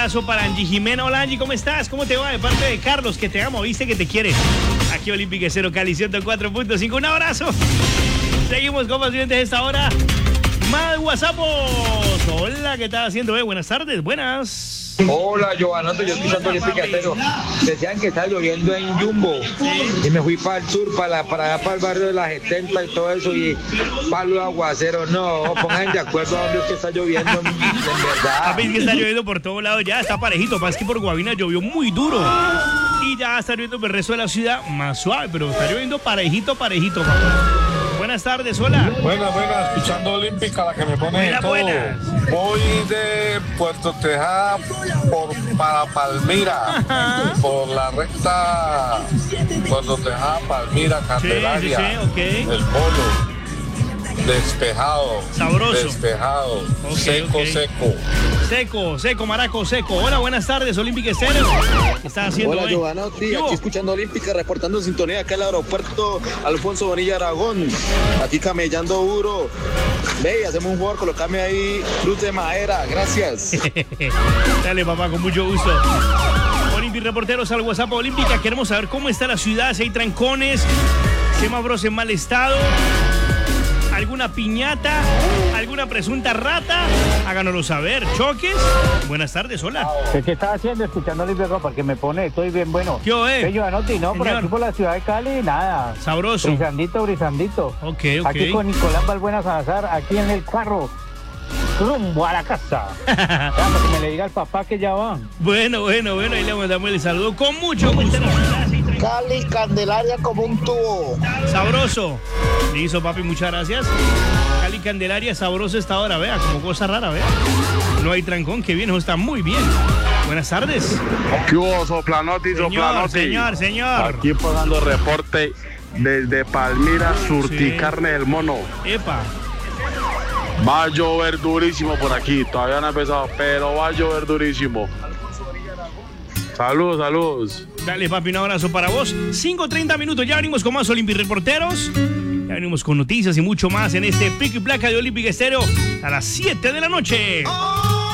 abrazo para Angie Jimena. Hola Angie, ¿cómo estás? ¿Cómo te va? De parte de Carlos, que te amo, viste que te quiere. Aquí Olímpica Estéreo Cali 104.5. Un abrazo. Seguimos con más clientes a esta hora. Más WhatsAppos. Hola, ¿qué estás haciendo? Buenas tardes, buenas. Hola, Giovanotto, yo escuchando Olímpica Estéreo. Decían que está lloviendo en Jumbo. Y me fui para el sur, para el barrio de la 70 y todo eso. Y palo aguacero. No, pongan de acuerdo a dónde es que está lloviendo, en verdad. Papi, que está lloviendo por todos lados ya, está parejito. Pasa que por Guavina llovió muy duro. Y ya está lloviendo por el resto de la ciudad más suave, pero está lloviendo parejito, papá. Buenas tardes, hola. Buenas, escuchando Olímpica, la que me pone de todo. Buenas. Voy de Puerto Tejada para Palmira. Ajá. Por la recta Puerto Tejada, Palmira, Candelaria. Sí, ok. El Polo. Despejado. Sabroso. Despejado. Ok, seco, ok. Seco, maraco, seco. Hola, buenas tardes, Olímpica Estéreo. ¿Qué estás haciendo? Hola, Giovanotti, aquí escuchando Olímpica, reportando en sintonía acá en el aeropuerto Alfonso Bonilla Aragón. Aquí camellando duro. Ve, hacemos un favor, colocame ahí luz de madera, gracias. Dale, papá, con mucho gusto. Olímpica, reporteros al WhatsApp Olímpica. Queremos saber cómo está la ciudad, si hay trancones, semáforos en mal estado, alguna piñata, alguna presunta rata. Háganoslo saber. ¿Choques? Buenas tardes, hola. ¿Qué estás haciendo? Escuchando Olímpica porque me pone, estoy bien bueno. ¿Qué Giovanotti, no, por Señor. aquí por la ciudad de Cali, nada. Sabroso. Brisandito. Ok. Aquí con Nicolás Balbuena Salazar, aquí en el carro, rumbo a la casa. Ya, para que me le diga al papá que ya va. Bueno, ahí le mandamos el saludo con mucho gusto. Cali, Candelaria como un tubo. Sabroso. Listo, papi, muchas gracias. Cali, Candelaria, sabroso esta hora, vea, como cosa rara, vea. No hay trancón, que bien, eso está muy bien. Buenas tardes. ¿Qué hubo, Soplanotti? Señor. Aquí pagando reporte desde Palmira, Surticarne del Mono. Epa. Va a llover durísimo por aquí, todavía no ha empezado, pero va a llover durísimo. Saludos. Dale, papi, un abrazo para vos. 5:30 minutos, ya venimos con más Olímpica Reporteros. Ya venimos con noticias y mucho más en este Pico y Placa de Olímpica Estéreo a las 7 de la noche.